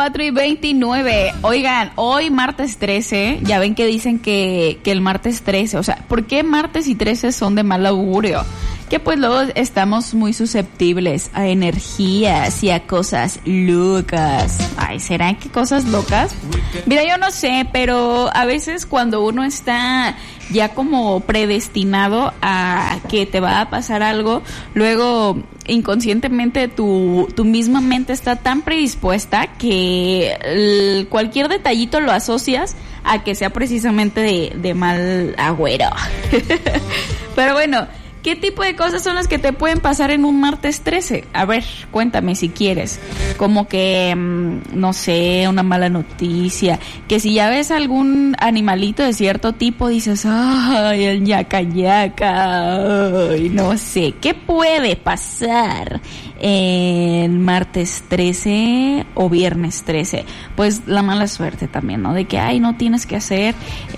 4:29. Oigan, hoy martes 13, ya ven que dicen que el martes 13, o sea, ¿por qué martes y 13 son de mal augurio? Que pues luego estamos muy susceptibles a energías y a cosas locas. Ay, ¿serán que cosas locas? Mira, yo no sé, pero a veces cuando uno está ya como predestinado a que te va a pasar algo, luego inconscientemente tu misma mente está tan predispuesta que cualquier detallito lo asocias a que sea precisamente de mal agüero. Pero bueno, ¿qué tipo de cosas son las que te pueden pasar en un martes 13? A ver, cuéntame si quieres. Como que, no sé, una mala noticia. Que si ya ves algún animalito de cierto tipo, dices, ¡ay, el ñaca ñaca! Ay, no sé. ¿Qué puede pasar en martes 13 o viernes 13? Pues la mala suerte también, ¿no? De que, ay, no tienes que hacer,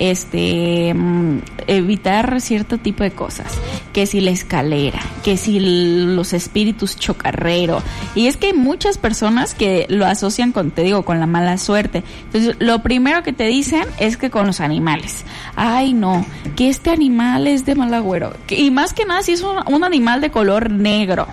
evitar cierto tipo de cosas. Que si la escalera, que si los espíritus chocarrero. Y es que hay muchas personas que lo asocian con, te digo, con la mala suerte. Entonces, lo primero que te dicen es que con los animales. Ay, no, que este animal es de mal agüero. Y más que nada, si es un animal de color negro.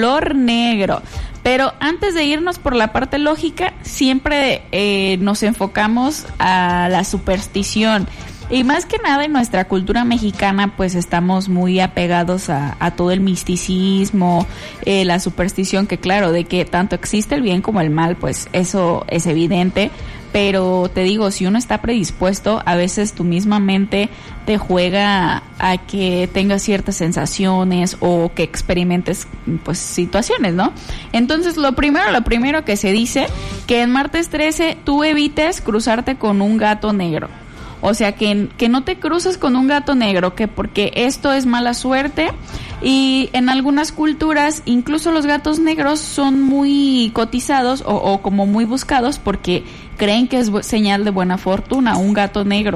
Pero antes de irnos por la parte lógica, siempre nos enfocamos a la superstición. Y más que nada en nuestra cultura mexicana, pues estamos muy apegados a todo el misticismo, la superstición, que claro, de que tanto existe el bien como el mal, pues eso es evidente. Pero te digo, si uno está predispuesto, a veces tu misma mente te juega a que tengas ciertas sensaciones o que experimentes pues situaciones, ¿no? Entonces lo primero que se dice, que en martes 13 tú evites cruzarte con un gato negro. O sea, que no te cruces con un gato negro, que porque esto es mala suerte. Y en algunas culturas, incluso los gatos negros son muy cotizados o como muy buscados porque creen que es señal de buena fortuna. Un gato negro,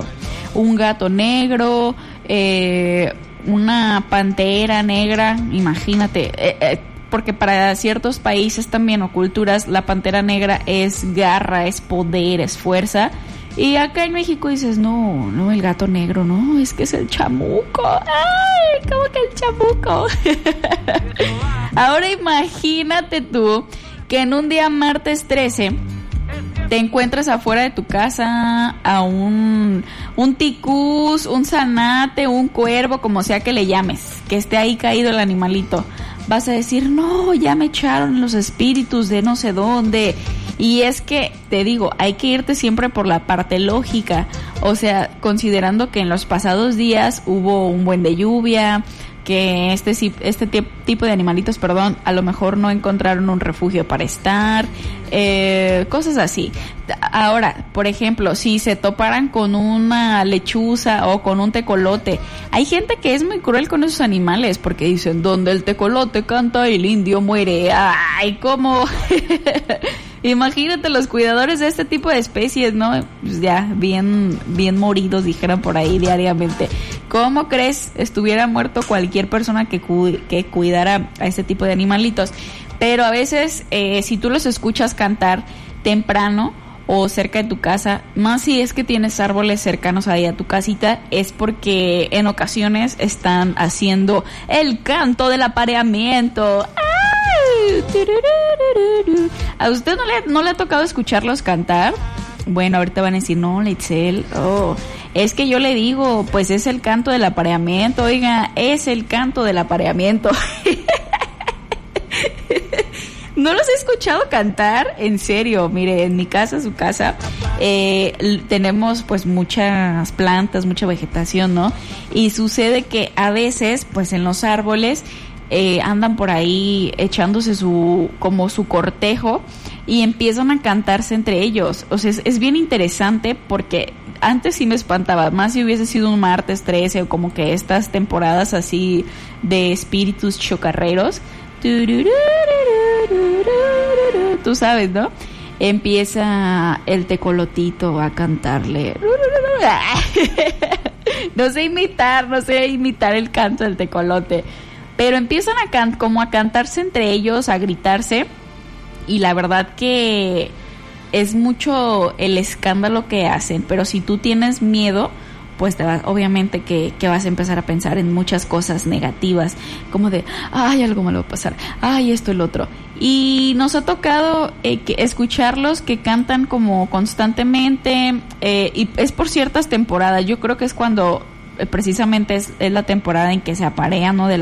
una pantera negra, imagínate. Porque para ciertos países también o culturas, la pantera negra es garra, es poder, es fuerza. Y acá en México dices, no, el gato negro, no, es que es el chamuco. ¡Ay, cómo que el chamuco! Ahora imagínate tú que en un día martes 13 te encuentras afuera de tu casa a un ticús, un zanate, un cuervo, como sea que le llames, que esté ahí caído el animalito. Vas a decir, no, ya me echaron los espíritus de no sé dónde. Y es que, te digo, hay que irte siempre por la parte lógica. O sea, considerando que en los pasados días hubo un buen de lluvia, que este tipo de animalitos, a lo mejor no encontraron un refugio para estar, cosas así. Ahora, por ejemplo, si se toparan con una lechuza o con un tecolote, hay gente que es muy cruel con esos animales porque dicen, donde el tecolote canta el indio muere. Ay, ¿cómo? Imagínate los cuidadores de este tipo de especies, ¿no? Pues ya bien moridos, dijeran por ahí diariamente. ¿Cómo crees estuviera muerto cualquier persona que cuidara a este tipo de animalitos? Pero a veces, si tú los escuchas cantar temprano o cerca de tu casa, más si es que tienes árboles cercanos ahí a tu casita, es porque en ocasiones están haciendo el canto del apareamiento. ¿A usted no le ha tocado escucharlos cantar? Bueno, ahorita van a decir, no, Leitzel, es que yo le digo, pues es el canto del apareamiento, oiga, es el canto del apareamiento. ¿No los he escuchado cantar? En serio, mire, en mi casa, su casa, tenemos pues muchas plantas, mucha vegetación, ¿no? Y sucede que a veces, pues en los árboles, andan por ahí echándose su cortejo y empiezan a cantarse entre ellos. O sea, es bien interesante porque antes sí me espantaba, más si hubiese sido un martes 13 o como que estas temporadas así de espíritus chocarreros. Tú sabes, ¿no? Empieza el tecolotito a cantarle. No sé imitar el canto del tecolote. Pero empiezan a cantarse entre ellos, a gritarse. Y la verdad que es mucho el escándalo que hacen, pero si tú tienes miedo, pues obviamente que vas a empezar a pensar en muchas cosas negativas, como de, ay, algo malo va a pasar, ay, esto, el otro. Y nos ha tocado escucharlos que cantan como constantemente, y es por ciertas temporadas. Yo creo que es cuando precisamente es la temporada en que se aparean, ¿no? De